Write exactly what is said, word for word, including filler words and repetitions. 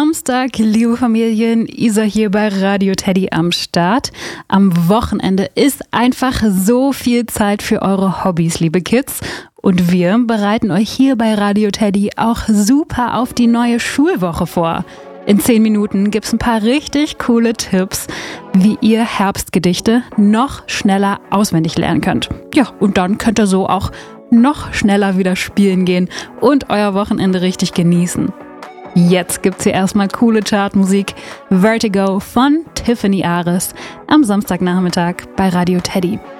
Samstag, liebe Familien, Isa hier bei Radio Teddy am Start. Am Wochenende ist einfach so viel Zeit für eure Hobbys, liebe Kids. Und wir bereiten euch hier bei Radio Teddy auch super auf die neue Schulwoche vor. In zehn Minuten gibt's ein paar richtig coole Tipps, wie ihr Herbstgedichte noch schneller auswendig lernen könnt. Ja, und dann könnt ihr so auch noch schneller wieder spielen gehen und euer Wochenende richtig genießen. Jetzt gibt's hier erstmal coole Chartmusik. Vertigo von Tiffany Ares am Samstagnachmittag bei Radio Teddy.